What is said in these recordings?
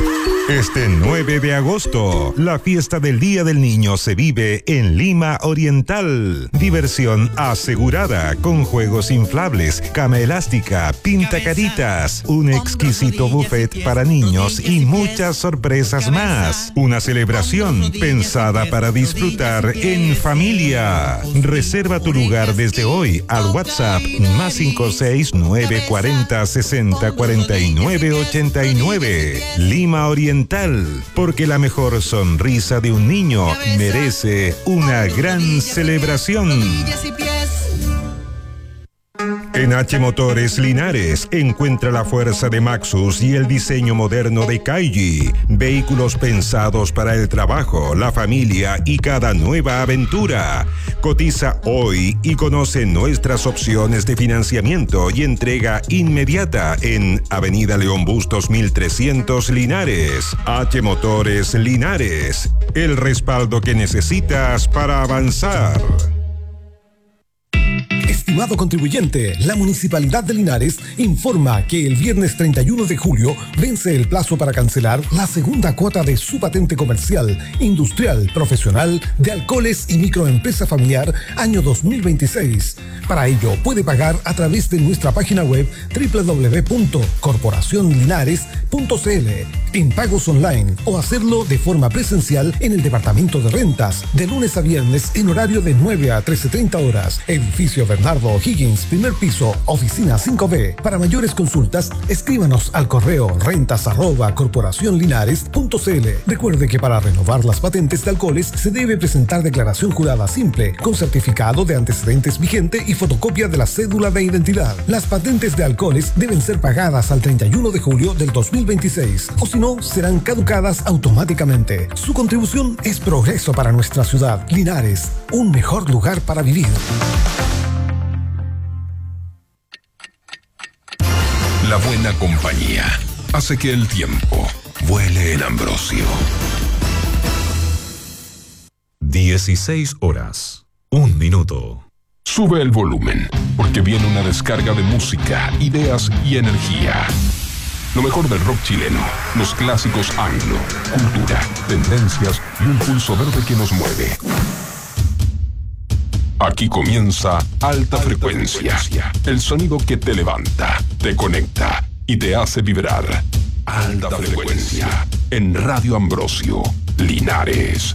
Este 9 de agosto, la fiesta del Día del Niño se vive en Lima Oriental. Diversión asegurada con juegos inflables, cama elástica, pintacaritas, un exquisito buffet para niños y muchas sorpresas más. Una celebración pensada para disfrutar en familia. Reserva tu lugar desde hoy al WhatsApp +56 940 60 49 89. Lima Oriental, porque la mejor sonrisa de un niño merece una gran celebración. En H Motores Linares encuentra la fuerza de Maxus y el diseño moderno de Kaiji. Vehículos pensados para el trabajo, la familia y cada nueva aventura. Cotiza hoy y conoce nuestras opciones de financiamiento y entrega inmediata en Avenida León Bustos 1300 Linares. H Motores Linares, el respaldo que necesitas para avanzar. Estimado contribuyente, la Municipalidad de Linares informa que el viernes 31 de julio vence el plazo para cancelar la segunda cuota de su patente comercial, industrial, profesional de alcoholes y microempresa familiar año 2026. Para ello puede pagar a través de nuestra página web www.corporacionlinares.cl en pagos online o hacerlo de forma presencial en el Departamento de Rentas de lunes a viernes en horario de 9 a 13:30 horas. Edificio Bernardo Higgins, primer piso, oficina 5B. Para mayores consultas, escríbanos al correo rentas@corporacionlinares.cl. Recuerde que para renovar las patentes de alcoholes se debe presentar declaración jurada simple, con certificado de antecedentes vigente y fotocopia de la cédula de identidad. Las patentes de alcoholes deben ser pagadas al 31 de julio del 2026, o si no, serán caducadas automáticamente. Su contribución es progreso para nuestra ciudad. Linares, un mejor lugar para vivir. La buena compañía hace que el tiempo vuele en Ambrosio. 16 horas, 1 minuto. Sube el volumen, porque viene una descarga de música, ideas y energía. Lo mejor del rock chileno, los clásicos anglo, cultura, tendencias y un pulso verde que nos mueve. Aquí comienza Alta Frecuencia, el sonido que te levanta, te conecta y te hace vibrar. Alta Frecuencia, en Radio Ambrosio, Linares.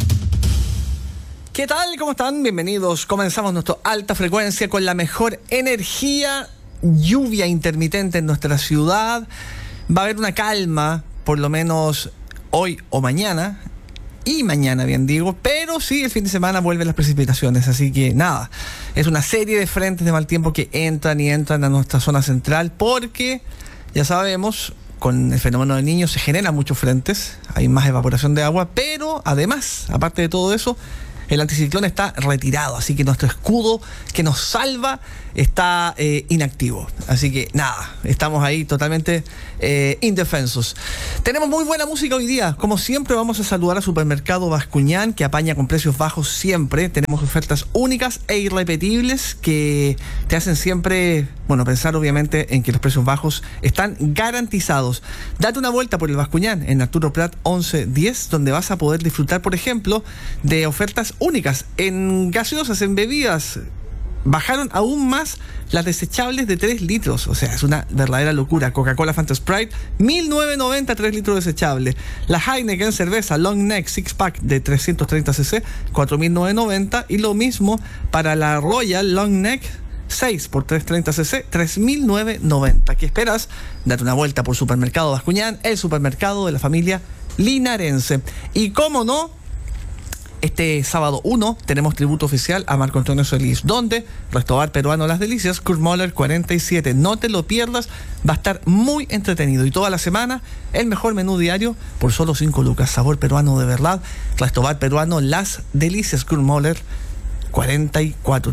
¿Qué tal? ¿Cómo están? Bienvenidos. Comenzamos nuestro Alta Frecuencia con la mejor energía, lluvia intermitente en nuestra ciudad. Va a haber una calma, por lo menos hoy o mañana. Y mañana, bien digo, pero sí, el fin de semana vuelven las precipitaciones, así que nada, es una serie de frentes de mal tiempo que entran a nuestra zona central, porque ya sabemos, con el fenómeno del Niño se generan muchos frentes, hay más evaporación de agua, pero además, aparte de todo eso, el anticiclón está retirado, así que nuestro escudo que nos salva está inactivo. Así que nada, estamos ahí totalmente indefensos. Tenemos muy buena música hoy día. Como siempre, vamos a saludar a Supermercado Bascuñán, que apaña con precios bajos siempre. Tenemos ofertas únicas e irrepetibles que te hacen siempre, pensar obviamente en que los precios bajos están garantizados. Date una vuelta por el Bascuñán en Arturo Prat 1110, donde vas a poder disfrutar, por ejemplo, de ofertas únicas en gaseosas, en bebidas. Bajaron aún más las desechables de 3 litros. O sea, es una verdadera locura. Coca-Cola Fanta Sprite, 1.990, 3 litros desechable. La Heineken cerveza Long Neck Six Pack de 330 cc, 4.990. Y lo mismo para la Royal Long Neck 6 por 330 cc, 3.990. ¿Qué esperas? Date una vuelta por Supermercado Bascuñán, el supermercado de la familia linarense. Y cómo no, este sábado 1 tenemos tributo oficial a Marco Antonio Solís, donde Restaurante Peruano Las Delicias, Kurt Moller 47. No te lo pierdas, va a estar muy entretenido. Y toda la semana, el mejor menú diario por solo 5 lucas. Sabor peruano de verdad. Restaurante Peruano Las Delicias, Kurt Moller 44.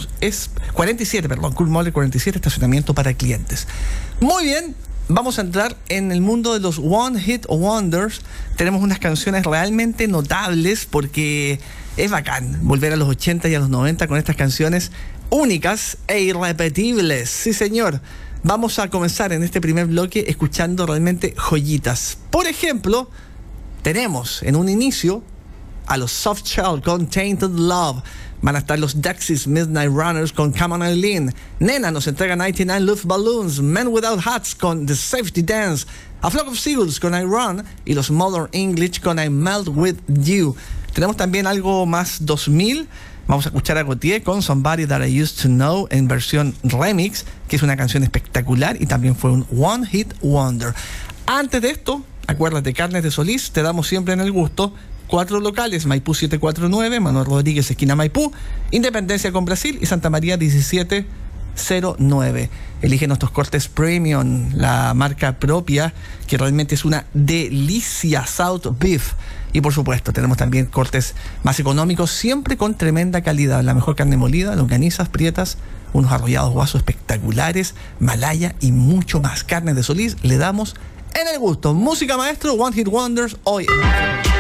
47, Kurt Moller 47, estacionamiento para clientes. Muy bien. Vamos a entrar en el mundo de los One Hit Wonders. Tenemos unas canciones realmente notables porque es bacán volver a los 80 y a los 90 con estas canciones únicas e irrepetibles. Sí, señor. vamos a comenzar en este primer bloque escuchando realmente joyitas. Por ejemplo, tenemos en un inicio a los Softshell con Tainted Love. Van a estar los Dexys Midnight Runners con Come On Eileen. Nena nos entrega 99 Love Balloons. Men Without Hats con The Safety Dance. A Flock of Seagulls con I Run. Y los Modern English con I Melt With You. Tenemos también algo más 2000. Vamos a escuchar a Gautier con Somebody That I Used To Know en versión remix, que es una canción espectacular y también fue un One Hit Wonder. Antes de esto, acuérdate, Carnes de Solís, te damos siempre en el gusto. 4 locales, Maipú 749, Manuel Rodríguez, esquina Maipú, Independencia con Brasil y Santa María 1709. Elige nuestros cortes premium, la marca propia, que realmente es una delicia, South Beef. Y por supuesto, tenemos también cortes más económicos, siempre con tremenda calidad. La mejor carne molida, longanizas, prietas, unos arrollados guasos espectaculares, malaya y mucho más. Carnes de Solís, le damos en el gusto. Música, maestro, One Hit Wonders, hoy en